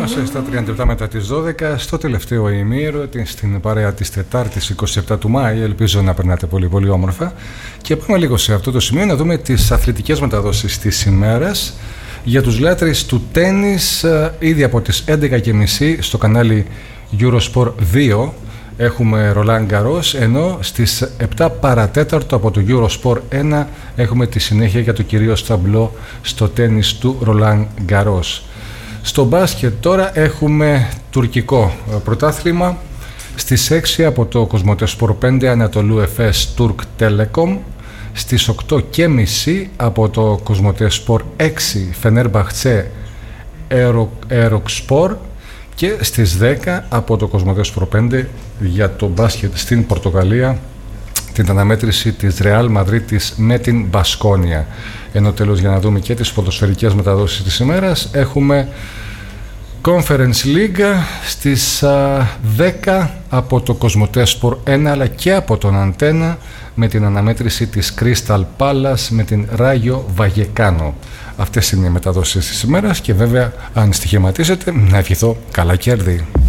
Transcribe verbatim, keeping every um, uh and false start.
Είμαστε στα τριάντα λεπτά μετά τις δώδεκα, στο τελευταίο ημίωρο, στην παρέα της Τετάρτης είκοσι επτά του Μάη. Ελπίζω να περνάτε πολύ πολύ όμορφα. Και πάμε λίγο σε αυτό το σημείο να δούμε τις αθλητικές μεταδόσεις της ημέρας. Για τους λάτρεις του τένις, ήδη από τις έντεκα και μισή στο κανάλι Eurosport δύο έχουμε Roland Garros, ενώ στις επτά παρατέταρτο από το Eurosport ένα έχουμε τη συνέχεια για το κυρίως ταμπλό στο τένις του Roland Garros. Στο μπάσκετ τώρα έχουμε τουρκικό πρωτάθλημα. Στις έξι από το Κοσμοτέ Σπορ πέντε Ανατολού Εφές Τουρκ Τέλεκομ. Στις οκτώ και μισή από το Κοσμοτέ Σπορ έξι Φενέρμπαχτσε Αεροξπορ. Και στις δέκα από το Κοσμοτέ Σπορ πέντε για το μπάσκετ στην Πορτογαλία την αναμέτρηση της Ρεάλ Μαδρίτης με την Μπασκόνια. Ενώ τέλος, για να δούμε και τις ποδοσφαιρικές μεταδόσεις της ημέρας, έχουμε Conference League στις α, δέκα από το Κοσμοτέ Σπορ ένα αλλά και από τον Αντένα με την αναμέτρηση της Crystal Palace με την Ράγιο Βαγεκάνο. Αυτές είναι οι μεταδόσεις της ημέρας και βέβαια, αν στοιχηματίσετε, να ευχηθώ καλά κέρδη.